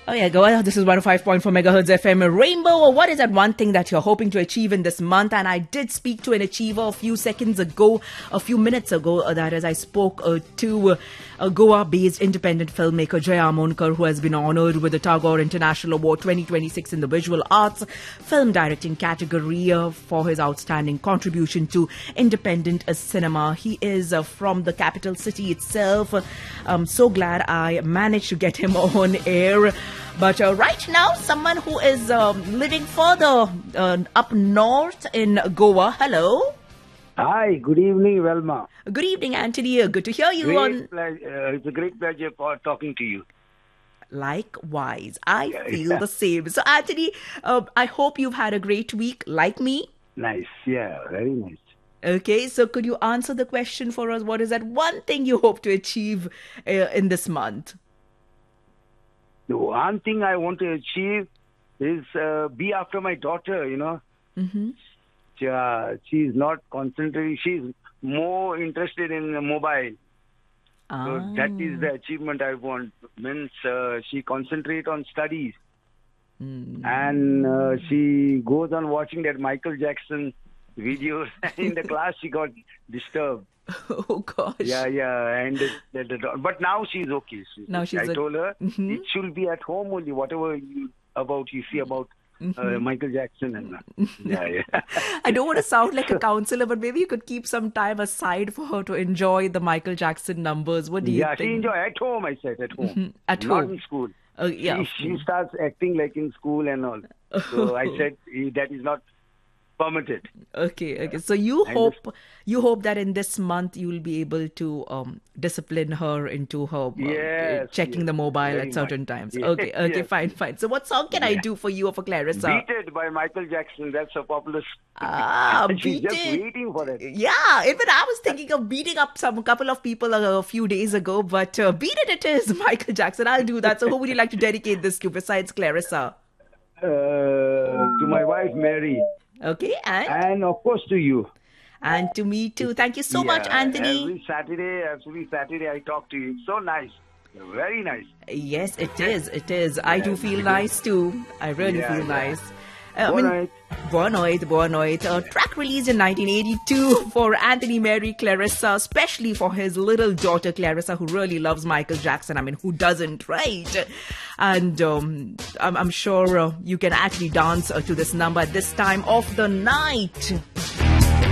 Oh yeah, go ahead. This is 105.4 megahertz FM Rainbow. What is that one thing that you're hoping to achieve in this month? And I did speak to an achiever a few minutes ago. That is, I spoke to a Goa-based independent filmmaker Jaya Monkar, who has been honored with the Tagore International Award 2026 in the Visual Arts Film Directing category for his outstanding contribution to independent cinema. He is from the capital city itself. I'm so glad I managed to get him on air. But right now, someone who is living further up north in Goa. Hello. Hi, good evening, Velma. Good evening, Anthony. Good to hear you. It's a great pleasure for talking to you. Likewise, I feel the same. So, Anthony, I hope you've had a great week, like me. Nice, yeah, very nice. Okay, so could you answer the question for us? What is that one thing you hope to achieve in this month? The one thing I want to achieve is be after my daughter, Mm-hmm. She's not concentrating. She's more interested in the mobile. So that is the achievement I want. Means she concentrate on studies. And she goes on watching that Michael Jackson videos. In the class, she got disturbed. Oh, gosh. Yeah. But now she's okay. I told her it should be at home only, whatever you see about Michael Jackson and yeah. I don't want to sound like a counselor, but maybe you could keep some time aside for her to enjoy the Michael Jackson numbers. What do you think? Yeah, she enjoy at home, I said, at home. At not home. In school. Yeah. She starts acting like in school and all. So I said that is not permitted. Okay. So you hope that in this month you will be able to discipline her into her checking the mobile at certain times. Yes, Okay, fine. So what song can I do for you or for Clarissa? Beat It by Michael Jackson. That's a popular song. She's just waiting for it. Yeah, even I was thinking of beating up a couple of people a few days ago, but Beat It is Michael Jackson. I'll do that. So who would you like to dedicate this to besides Clarissa? To my wife, Mary. Okay, and of course to you. And to me too. Thank you so much, Anthony. Every Saturday I talk to you. It's so nice. Very nice. Yes, it is. I do feel nice too. I really feel nice. Boa Noite. A track released in 1982 for Anthony, Mary, Clarissa, especially for his little daughter Clarissa, who really loves Michael Jackson. I mean, who doesn't, right? And I'm sure you can actually dance to this number at this time of the night.